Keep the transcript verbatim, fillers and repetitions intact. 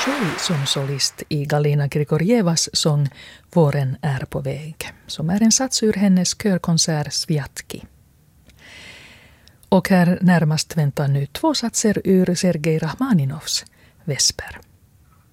själv som solist i Galina Grigorjevas sång Våren är på väg, som är en sats ur hennes körkonsert Sviatki. Och här närmast väntar nu två satser ur Sergej Rachmaninovs Vesper.